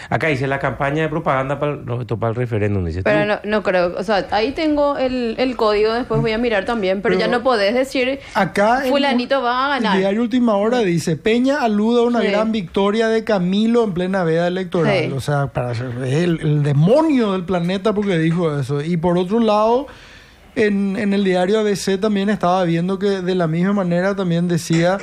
Acá dice la campaña de propaganda para el referéndum, dice. Pero no creo, o sea, ahí tengo el código, después voy a mirar también, pero ya no podés decir acá fulanito va a ganar. El diario Última Hora dice, Peña alude a una gran victoria de Camilo en plena veda electoral. O sea, es el demonio del planeta porque dijo eso. Y por otro lado, en el diario ABC también estaba viendo que de la misma manera también decía...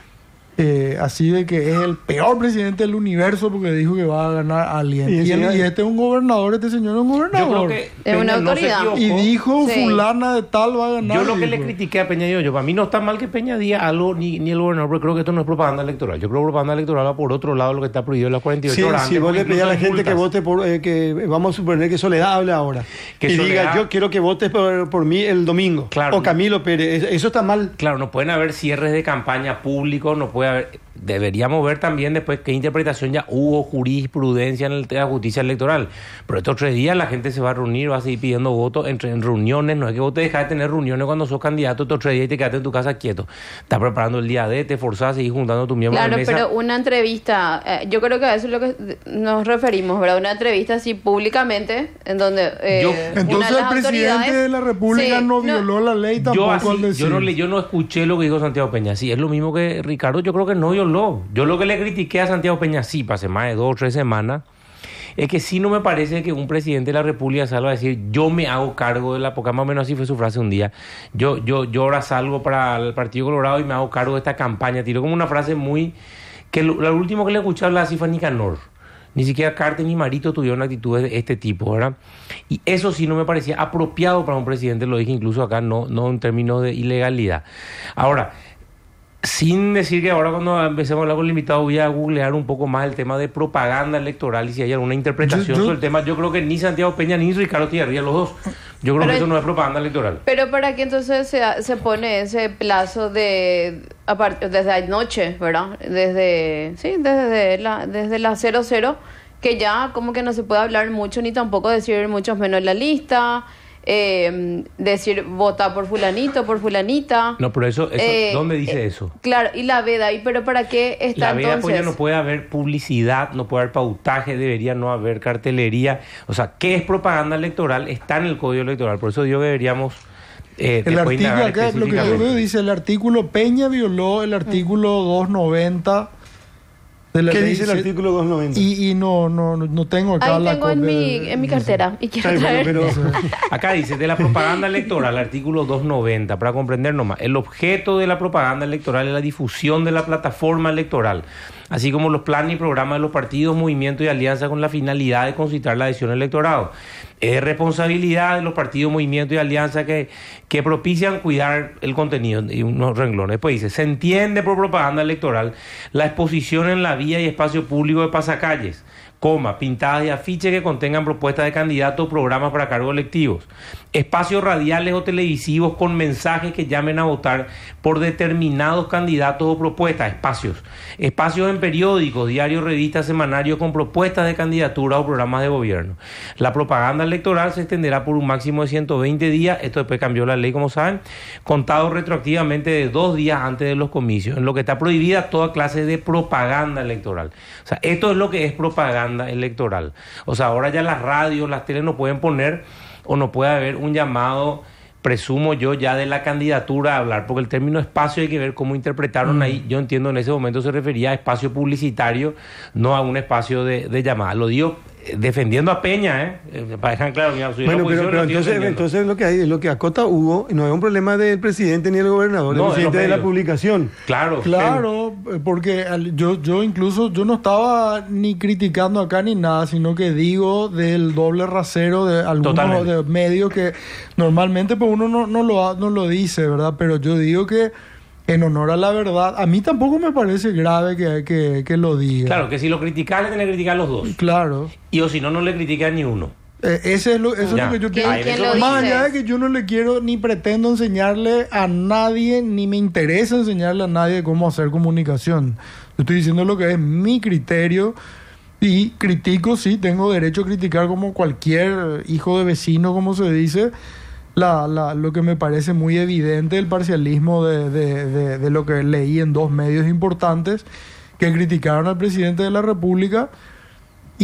así de que es el peor presidente del universo porque dijo que va a ganar alguien. Y este es un gobernador, este señor es un gobernador. Yo creo que es una autoridad. Y dijo fulana de tal va a ganar. Yo lo que le critiqué a Peña yo, para mí no está mal que Peña diga algo ni el gobernador, pero creo que esto no es propaganda electoral. Yo creo que propaganda electoral va por otro lado, lo que está prohibido en las 48 horas. Si vos le pedís a la gente que vote por, que vamos a suponer que Soledad hable ahora, que diga yo quiero que votes por mí el domingo, claro, o Camilo Pérez, eso está mal. Claro, no pueden haber cierres de campaña públicos, no puede haber... Deberíamos ver también después qué interpretación ya hubo jurisprudencia en la justicia electoral. Pero estos 3 días la gente se va a reunir, va a seguir pidiendo votos en reuniones. No es que vos te dejas de tener reuniones cuando sos candidato estos 3 días y te quedaste en tu casa quieto. Estás preparando el día D, te forzás a seguir juntando a tus miembros de mesa. Claro, pero una entrevista, yo creo que a eso es lo que nos referimos, ¿verdad? Una entrevista así públicamente, en donde entonces el presidente de la República no violó la ley tampoco al decir. Yo no escuché lo que dijo Santiago Peña. Sí, es lo mismo que Ricardo, yo creo que no violó. Yo lo que le critiqué a Santiago Peña, hace más de 2 o 3 semanas, es que sí no me parece que un presidente de la República salga a decir yo me hago cargo de la... Porque más o menos así fue su frase un día. Yo ahora salgo para el Partido Colorado y me hago cargo de esta campaña. Tiró como una frase muy... que lo último que le escuché hablar así fue Nicanor. Ni siquiera Carter ni Marito tuvieron actitudes de este tipo, ¿verdad? Y eso sí no me parecía apropiado para un presidente, lo dije incluso acá, no en términos de ilegalidad. Ahora... Sin decir que ahora cuando empecemos a hablar con el invitado voy a googlear un poco más el tema de propaganda electoral y si hay alguna interpretación sobre el tema. Yo creo que ni Santiago Peña ni Ricardo Tijerría, los dos. Yo creo que eso no es propaganda electoral. Pero ¿para qué entonces se pone ese plazo desde anoche, ¿verdad? Desde la 00, que ya como que no se puede hablar mucho ni tampoco decir mucho menos en la lista... decir vota por fulanito, por fulanita. No, pero eso ¿dónde dice eso? Claro, y la veda ahí, pero ¿para qué está la veda, entonces? Pues ya no puede haber publicidad, no puede haber pautaje, debería no haber cartelería. O sea, ¿qué es propaganda electoral? Está en el Código Electoral, por eso digo que deberíamos... el artículo acá, lo que yo veo dice, el artículo Peña violó el artículo 290 de la ¿Qué ley dice el artículo 290? Y no tengo acá ahí tengo en mi cartera y quiero traer. Pero acá dice, de la propaganda electoral, artículo 290, para comprender nomás, el objeto de la propaganda electoral es la difusión de la plataforma electoral, así como los planes y programas de los partidos, movimientos y alianzas con la finalidad de concitar la adhesión al electorado. Es responsabilidad de los partidos, movimientos y alianzas que propician cuidar el contenido y unos renglones. Después dice, se entiende por propaganda electoral la exposición en la vía y espacio público de pasacalles, pintadas y afiches que contengan propuestas de candidatos o programas para cargos electivos, espacios radiales o televisivos con mensajes que llamen a votar por determinados candidatos o propuestas, espacios en periódicos, diarios, revistas, semanarios con propuestas de candidatura o programas de gobierno. La propaganda electoral se extenderá por un máximo de 120 días, esto después cambió la ley como saben, contado retroactivamente de 2 días antes de los comicios, en lo que está prohibida toda clase de propaganda electoral. O sea, esto es lo que es propaganda electoral. O sea, ahora ya las radios, las teles no pueden poner o no puede haber un llamado, presumo yo, ya de la candidatura a hablar, porque el término espacio hay que ver cómo interpretaron ahí. Yo entiendo en ese momento se refería a espacio publicitario, no a un espacio de llamada. Lo digo defendiendo a Peña, para dejar claro. Bueno, pero entonces lo que acota Hugo no es un problema del presidente ni del gobernador, del presidente de la publicación. Claro, porque yo incluso yo no estaba ni criticando acá ni nada, sino que digo del doble rasero de algunos de medios que normalmente pues uno no lo dice, ¿verdad? Pero yo digo que en honor a la verdad, a mí tampoco me parece grave que lo diga. Claro, que si lo criticas, le tenés que criticar a los dos. Claro. Y o si no le criticas a ni uno. Eso es lo que yo quiero. Más allá de que yo no le quiero ni pretendo enseñarle a nadie, ni me interesa enseñarle a nadie cómo hacer comunicación. Yo estoy diciendo lo que es mi criterio y critico, sí, tengo derecho a criticar como cualquier hijo de vecino, como se dice. Lo que me parece muy evidente el parcialismo de lo que leí en 2 medios importantes que criticaron al presidente de la República